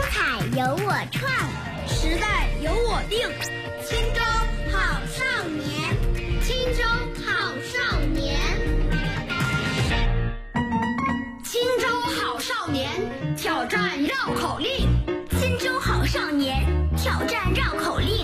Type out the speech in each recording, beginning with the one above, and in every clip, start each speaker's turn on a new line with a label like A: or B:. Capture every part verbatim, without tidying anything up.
A: 彩由我创，
B: 时代由我定。
A: 青州好少年，青州好少年，
B: 青州好少年挑战绕口令，
A: 青州好少年挑战绕口令。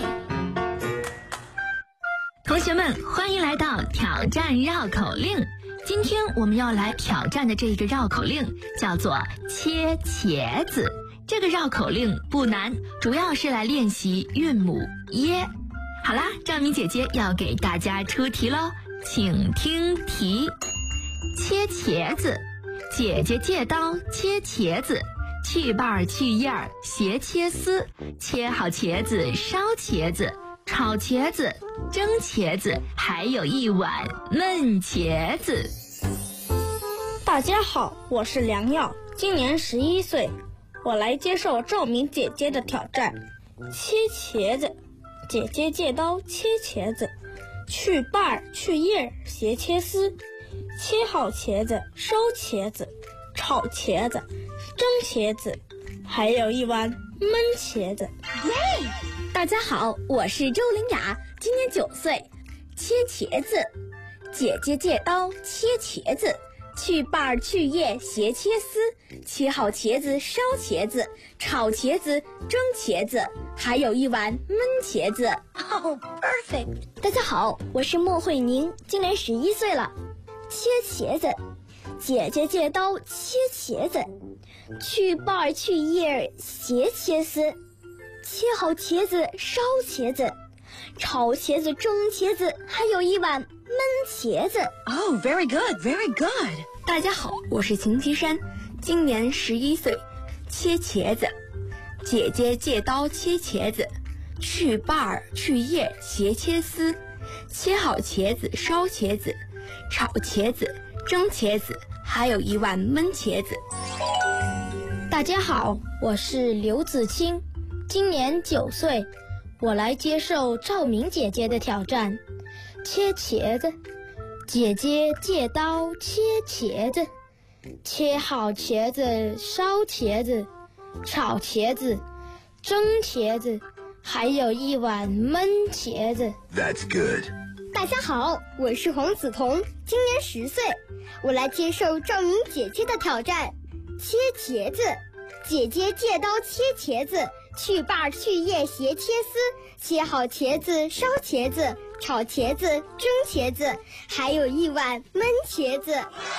C: 同学们，欢迎来到挑战绕口令。今天我们要来挑战的这个绕口令叫做切茄子。这个绕口令不难，主要是来练习韵母耶。好啦，赵敏姐姐要给大家出题喽，请听题。切茄子，姐姐借刀切茄子，去瓣儿去叶儿斜切丝，切好茄子烧茄子，炒茄子蒸茄子，还有一碗焖茄子。
D: 大家好，我是梁耀，今年十一岁，我来接受赵敏姐姐的挑战。切茄子，姐姐借刀切茄子，去瓣儿去叶儿斜切丝，切好茄子烧茄子，炒茄子蒸茄子，还有一碗焖茄子。
E: 耶！大家好，我是周琳雅，今年九岁。切茄子，姐姐借刀切茄子，去瓣儿去叶斜切丝，切好茄子烧茄子，炒茄子蒸茄子，还有一碗焖茄子。
A: Oh, perfect！
E: 大家好，我是莫慧宁，今年十一岁了。切茄子，姐姐借刀切茄子，去瓣儿去叶儿斜切丝，切好茄子烧茄子，炒茄子蒸茄子，还有一碗焖茄子。
B: Oh, very good, very good。
F: 大家好，我是秦其山，今年十一岁。切茄子，姐姐借刀切茄子，去瓣儿去叶斜切丝，切好茄子烧茄子，炒茄子蒸茄子，还有一碗焖茄子。
D: 大家好，我是刘子清，今年九岁，我来接受赵敏姐姐的挑战。切茄子，姐姐借刀切茄子，切好茄子烧茄子，炒茄子蒸茄子，还有一碗焖茄子。
G: That's good。
A: 大家好，我是黄子彤，今年十岁，我来接受赵敏姐姐的挑战。切茄子，姐姐借刀切茄子，去瓣儿去叶斜切丝，切好茄子烧茄子，炒茄子蒸茄子，还有一碗焖茄子。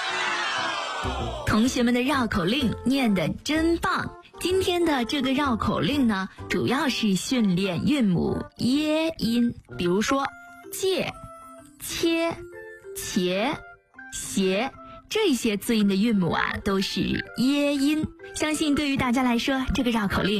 C: 同学们的绕口令念得真棒。今天的这个绕口令呢，主要是训练韵母耶音，比如说借、切、茄、斜这些字音的韵母啊，都是耶音。相信对于大家来说，这个绕口令